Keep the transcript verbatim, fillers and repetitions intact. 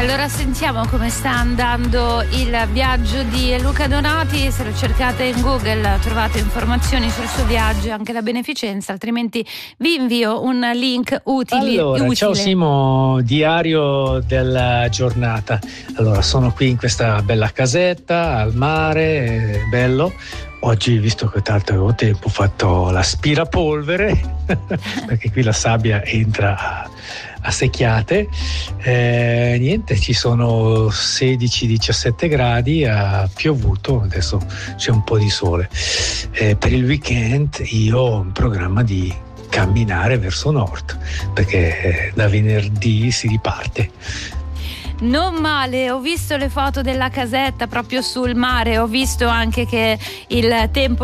Allora sentiamo come sta andando il viaggio di Luca Donati. Se lo cercate in Google trovate informazioni sul suo viaggio e anche la beneficenza, altrimenti vi invio un link utile. Allora, utile. ciao Simo, diario della giornata. Allora, sono qui in questa bella casetta al mare, è bello. Oggi, visto che tanto avevo tempo, ho fatto l'aspirapolvere perché qui la sabbia entra a, a secchiate. Eh, niente, ci sono sedici diciassette gradi, ha piovuto, adesso c'è un po' di sole. Eh, per il weekend io ho un programma di camminare verso nord perché da venerdì si riparte. Non male, ho visto le foto della casetta proprio sul mare, ho visto anche che il tempo